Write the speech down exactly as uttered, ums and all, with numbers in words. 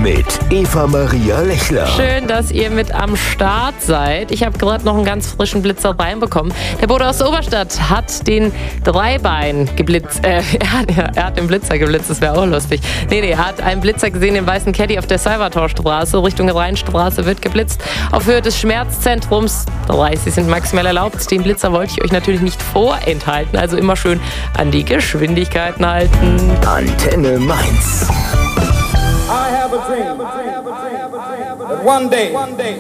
mit Eva-Maria Lechler. Schön, dass ihr mit am Start seid. Ich habe gerade noch einen ganz frischen Blitzer reinbekommen. Der Bodo aus der Oberstadt hat den Dreibein geblitzt. Äh, er, hat, ja, er hat den Blitzer geblitzt, das wäre auch lustig. Nee, nee, er hat einen Blitzer gesehen, den weißen Caddy auf der Salvatorstraße. Richtung Rheinstraße wird geblitzt. Auf Höhe des Schmerzzentrums. dreißig sind maximal erlaubt. Den Blitzer wollte ich euch natürlich nicht vorenthalten. Also immer schön an die Geschwindigkeiten halten. Antenne Mainz. I have a dream that one day